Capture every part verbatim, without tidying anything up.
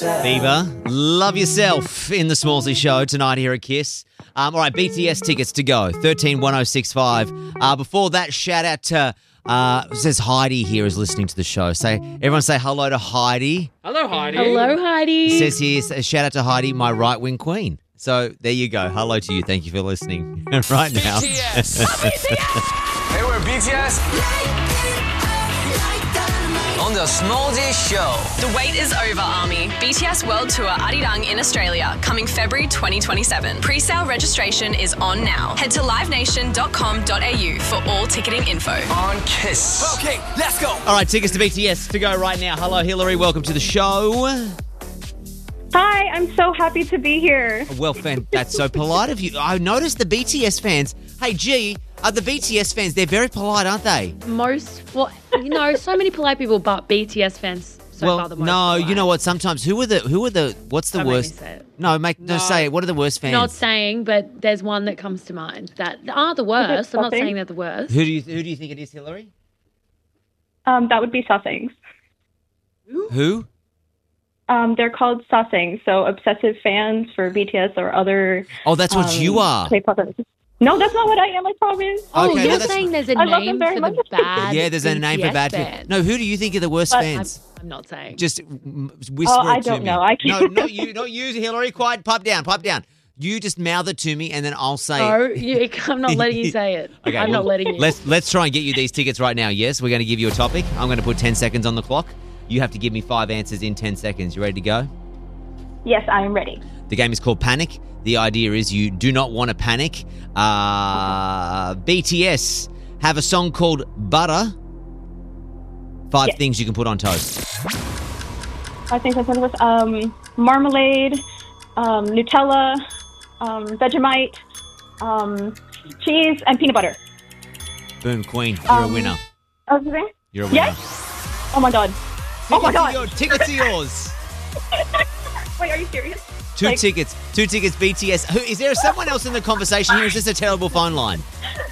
Bieber, Love Yourself in the Smallsy Show tonight here at Kiss. Um, all right, B T S tickets to go, thirteen one oh six five. Uh, before that, shout out to, uh, it says Heidi here is listening to the show. Say, everyone say hello to Heidi. Hello, Heidi. Hello, Heidi. It says here, a shout out to Heidi, my right-wing queen. So there you go. Hello to you. Thank you for listening right now. B T S. Hey, we're B T S. On the Smallsy Show. The wait is over, Army. B T S World Tour Arirang in Australia, coming February twenty twenty-seven. Pre-sale registration is on now. Head to live nation dot com dot a u for all ticketing info. On Kiss. Okay, let's go. All right, tickets to B T S to go right now. Hello, Hillary. Welcome to the show. Hi, I'm so happy to be here. Well, fan, that's so polite of you. I noticed the B T S fans. Hey, G, are the B T S fans, they're very polite, aren't they? Most, well, you know, so many polite people, but B T S fans so well, far the most no, polite. you know what? Sometimes, who are the, who are the, what's the Don't make me worst? say it. No, make, no, No. say it. What are the worst fans? Not saying, but there's one that comes to mind that are the worst. I'm not something? saying they're the worst. Who do you, who do you think it is, Hillary? Um, that would be Sasaengs. Who? Um, they're called Sasaengs, so obsessive fans for B T S or other. Oh, that's what um, you are. K-pop artists. No, that's not what I am. I promise. Oh, Okay, no, you're that's- saying there's a I love them name very for much. the bad Yeah, there's a name for B T S bad fans. fans. No, who do you think are the worst But I'm- fans? I'm not saying. Just mm, whisper Oh, I it to don't me. know. I No, can't- not you, not you, Hillary. Quiet, pipe down, pipe down. You just mouth it to me, and then I'll say. No, you, I'm not letting you say it. Okay, I'm well, not letting you. Let's let's try and get you these tickets right now. Yes, we're going to give you a topic. I'm going to put ten seconds on the clock. You have to give me five answers in ten seconds. You ready to go? Yes, I am ready. The game is called Panic. The idea is you do not want to panic. Uh, B T S have a song called Butter. Five Yes. things you can put on toast. I think that's what it was. Um, marmalade, um, Nutella, um, Vegemite, um, cheese, and peanut butter. Boom, Queen. You're Um, a winner. Oh, is it? You're a winner. Yes? Oh my god. Oh my Tickets are god. yours. Tickets are yours. Wait, are you serious? Two Like- tickets. Two tickets, B T S. Who, is there someone else in the conversation here? Or is this a terrible phone line?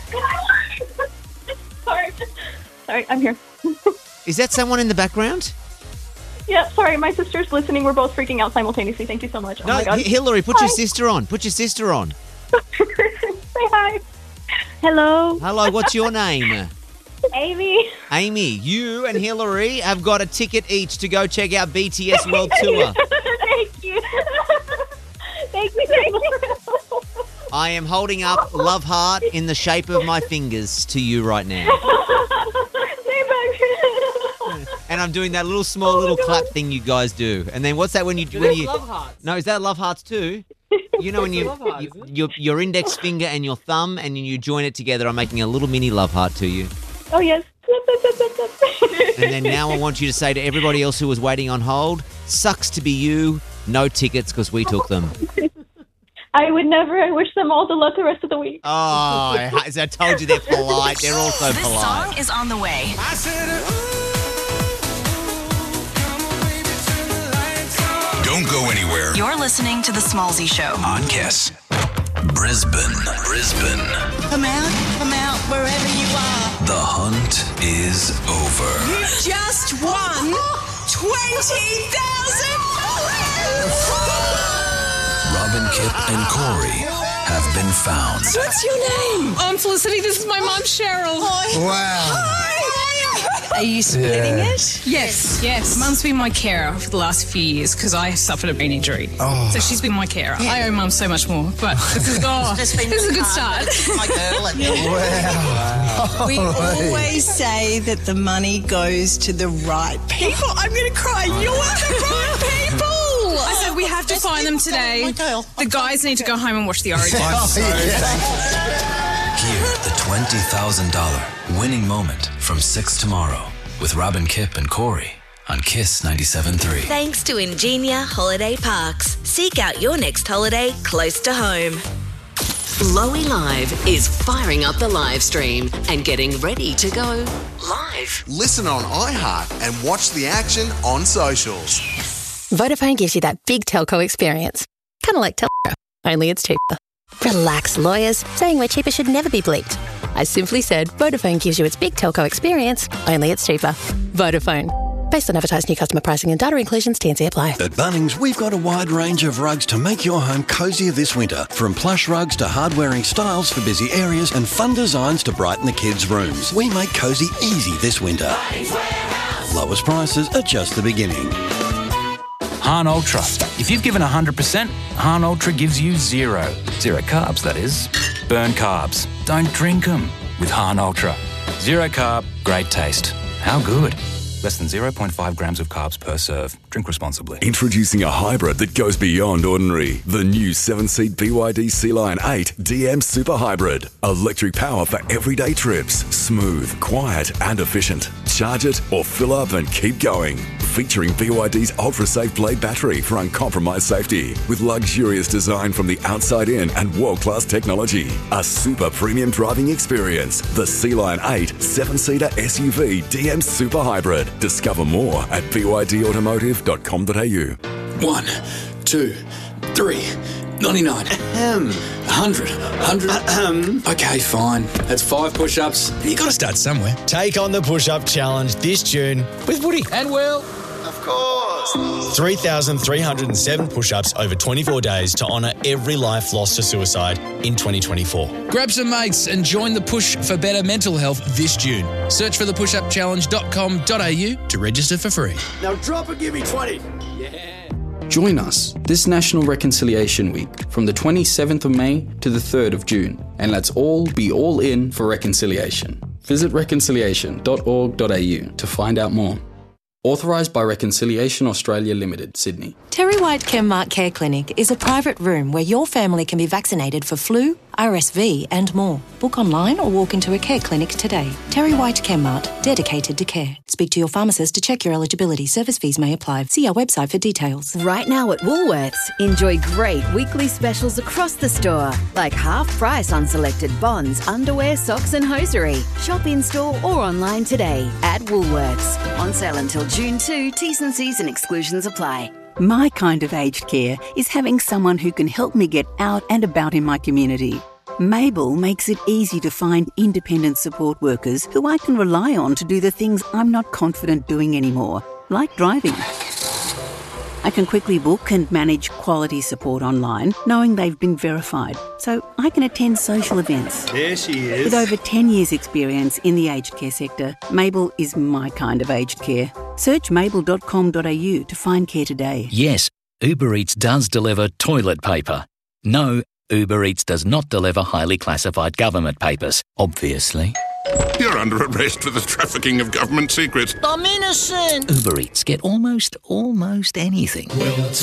Sorry. Sorry, I'm here. Is that someone in the background? Yeah, sorry, my sister's listening. We're both freaking out simultaneously. Thank you so much. Oh No, my god. H- Hillary, put your Hi. sister on. Put your sister on. Say hi. Hello, Hello, what's your name? Amy. Amy, you and Hillary have got a ticket each to go check out B T S World Tour. Thank you. Thank you. Thank you. I am holding up Love Heart in the shape of my fingers to you right now. Say back. And I'm doing that little small Oh my little God. clap thing you guys do. And then what's that when you do when you Love hearts. No, is that Love Hearts too? You know when you, Love heart, you isn't it? your your index finger and your thumb and you join it together, I'm making a little mini love heart to you. Oh yes. And then now I want you to say to everybody else who was waiting on hold, sucks to be you, no tickets because we took them. I would never. I wish them all the luck the rest of the week. Oh, as I told you, they're polite. They're all so This polite. song is on the way. I said, come on, baby, turn the lights on. Don't go anywhere. You're listening to The Smallsy Show. On Kiss. Brisbane. Brisbane. Come out, come out, wherever you are. The hunt is over. You just won twenty thousand dollars! Robin, Kip, and Corey have been found. What's your name? I'm Felicity. This is my mom, Cheryl. Hi. Are you splitting it? Yes, yes. Mum's been my carer for the last few years because I suffered a brain injury. Oh. So she's been my carer. I owe Mum so much more, but this is, oh, Just this been is a good hard, start. but it's my girl. And we always say that the money goes to the right people. I'm going to cry. You're the right people. I said we have to find them today. My girl. The guys need to go home and watch the Origin. Here, the twenty thousand dollars winning moment from six tomorrow with Robin, Kip, and Corey on Kiss ninety-seven point three. Thanks to Ingenia Holiday Parks. Seek out your next holiday close to home. Lowy Live is firing up the live stream and getting ready to go live. Listen on iHeart and watch the action on socials. Vodafone gives you that big telco experience. Kind of like telco, only it's cheaper. Relax, lawyers. Saying we're cheaper should never be bleeped. I simply said Vodafone gives you its big telco experience, only it's cheaper. Vodafone. Based on advertised new customer pricing and data inclusions, T N C apply. At Bunnings, we've got a wide range of rugs to make your home cosier this winter. From plush rugs to hard-wearing styles for busy areas and fun designs to brighten the kids' rooms. We make cosy easy this winter. Lowest prices are just the beginning. Hahn Ultra. If you've given one hundred percent, Hahn Ultra gives you zero. Zero carbs, that is. Burn carbs. Don't drink them with Hahn Ultra. Zero carb, great taste. How good? Less than zero point five grams of carbs per serve. Drink responsibly. Introducing a hybrid that goes beyond ordinary. The new seven-seat B Y D Sea Lion eight D M Super Hybrid. Electric power for everyday trips. Smooth, quiet and efficient. Charge it or fill up and keep going. Featuring B Y D's ultra-safe blade battery for uncompromised safety. With luxurious design from the outside in and world-class technology. A super premium driving experience. The Sea Lion eight seven-seater S U V D M Super Hybrid. Discover more at b y d automotive dot com dot a u. One, two, three, ninety-nine, Ahem. one hundred, one hundred. Ahem. Okay, fine. That's five push-ups. You got to start somewhere. Take on the push-up challenge this June with Woody and Will. Of course. three thousand three hundred seven push-ups over twenty-four days to honour every life lost to suicide in twenty twenty-four. Grab some mates and join the push for better mental health this June. Search for the push up challenge dot com dot a u to register for free. Now drop and give me twenty. Yeah. Join us this National Reconciliation Week from the twenty-seventh of May to the third of June, and let's all be all in for reconciliation. Visit reconciliation dot org dot a u to find out more. Authorised by Reconciliation Australia Limited, Sydney. Terry White Chemmart Care Clinic is a private room where your family can be vaccinated for flu, R S V and more. Book online or walk into a care clinic today. Terry White Chemmart, dedicated to care. Speak to your pharmacist to check your eligibility. Service fees may apply. See our website for details. Right now at Woolworths, enjoy great weekly specials across the store, like half price on selected bonds, underwear, socks and hosiery. Shop in-store or online today at Woolworths. On sale until June second, T's and C's and exclusions apply. My kind of aged care is having someone who can help me get out and about in my community. Mabel makes it easy to find independent support workers who I can rely on to do the things I'm not confident doing anymore, like driving. I can quickly book and manage quality support online, knowing they've been verified, so I can attend social events. There she is. With over ten years' experience in the aged care sector, Mabel is my kind of aged care. Search mabel dot com dot a u to find care today. Yes, Uber Eats does deliver toilet paper. No, Uber Eats does not deliver highly classified government papers, obviously. You're under arrest for the trafficking of government secrets. I'm innocent. Uber Eats get almost, almost anything. Well,